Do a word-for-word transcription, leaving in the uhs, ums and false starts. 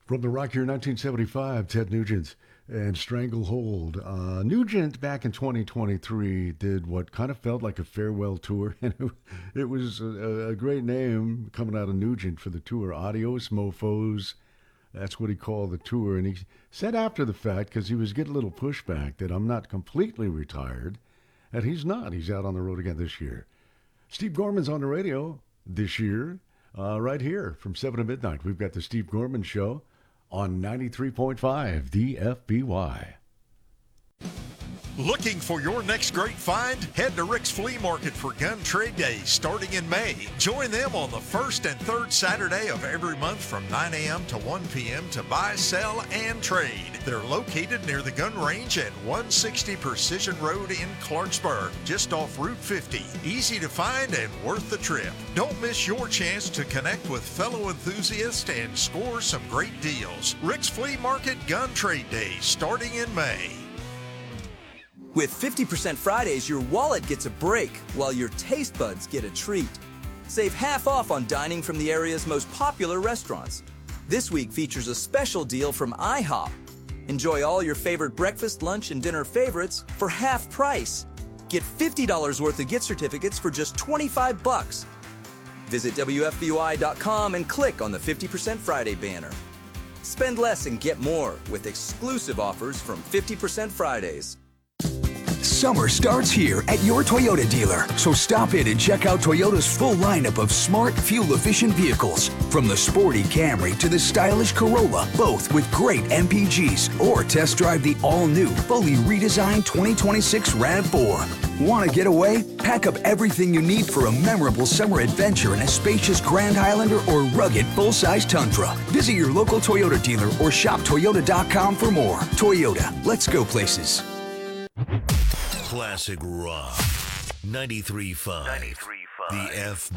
From the rock year nineteen seventy-five, Ted Nugent and Stranglehold. Uh, Nugent, back in twenty twenty-three, did what kind of felt like a farewell tour. And it, it was a, a great name coming out of Nugent for the tour. Adios, Mofos. That's what he called the tour. And he said after the fact, because he was getting a little pushback, that I'm not completely retired. And he's not. He's out on the road again this year. Steve Gorman's on the radio this year, uh, right here from seven to midnight. We've got the Steve Gorman Show on ninety-three point five D F B Y. Looking for your next great find? Head to Rick's Flea Market for Gun Trade Days starting in May. Join them on the first and third Saturday of every month from nine a.m. to one p.m. to buy, sell, and trade. They're located near the gun range at one sixty Precision Road in Clarksburg, just off Route fifty. Easy to find and worth the trip. Don't miss your chance to connect with fellow enthusiasts and score some great deals. Rick's Flea Market Gun Trade Days starting in May. With fifty percent Fridays, your wallet gets a break while your taste buds get a treat. Save half off on dining from the area's most popular restaurants. This week features a special deal from IHOP. Enjoy all your favorite breakfast, lunch, and dinner favorites for half price. Get fifty dollars worth of gift certificates for just twenty-five bucks. Visit W F B Y dot com and click on the fifty percent Friday banner. Spend less and get more with exclusive offers from fifty percent Fridays. Summer starts here at your Toyota dealer, so stop in and check out Toyota's full lineup of smart, fuel-efficient vehicles. From the sporty Camry to the stylish Corolla, both with great M P Gs. Or test drive the all-new, fully redesigned twenty twenty-six RAV four. Want to get away? Pack up everything you need for a memorable summer adventure in a spacious Grand Highlander or rugged full-size Tundra. Visit your local Toyota dealer or shop Toyota dot com for more. Toyota, let's go places. Classic rock. ninety-three point five. The F